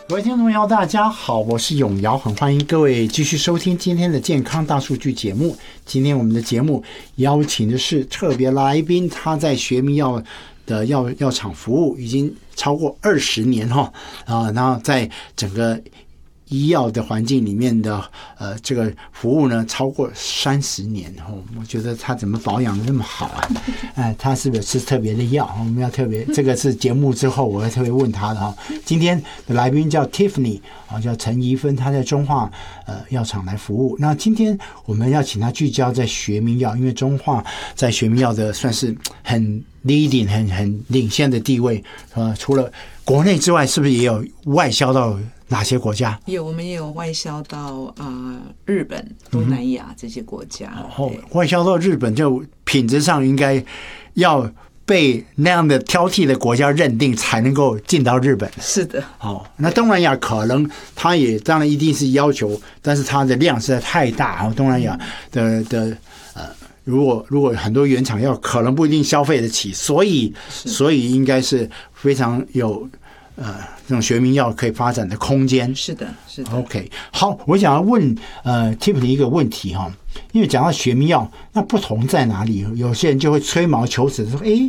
各位听众朋友大家好，我是永尧，很欢迎各位继续收听今天的健康大数据节目。今天我们的节目邀请的是特别来宾，他在学名药的药厂服务已经超过20年然后在整个医药的环境里面的这个服务呢超过30年我觉得他怎么保养的那么好啊？他是不是吃特别的药？我们要特别，这个是节目之后我会特别问他的今天的来宾叫 Tiffany 叫陈怡芬，他在中化药厂来服务。那今天我们要请他聚焦在学名药，因为中化在学名药的算是很 leading 很领先的地位除了国内之外，是不是也有外销到哪些国家？ 我们也有外销到日本、东南亚这些国家。 外销到日本，就品质上应该要被那样的挑剔的国家认定，才能够进到日本。 是的。 那东南亚可能它也当然一定是要求，但是它的量实在太大。东南亚的如果很多原厂药可能不一定消费得起，所以应该是非常有这种学名药可以发展的空间。 是的，是的。 OK， 好，我想要问Tiffany 一个问题因为讲到学名药，那不同在哪里？有些人就会吹毛求疵说，